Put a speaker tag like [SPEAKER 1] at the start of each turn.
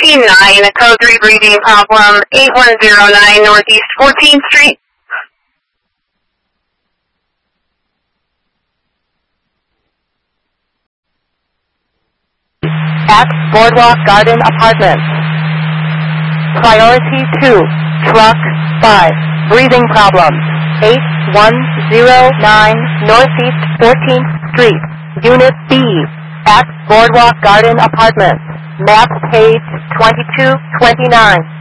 [SPEAKER 1] 9, code 3 breathing problem, 8109 Northeast 14th Street.
[SPEAKER 2] At Boardwalk Garden Apartments. Priority 2, truck 5, breathing problems, 8109 Northeast 14th Street, Unit B, at Boardwalk Garden Apartments, map page 2229.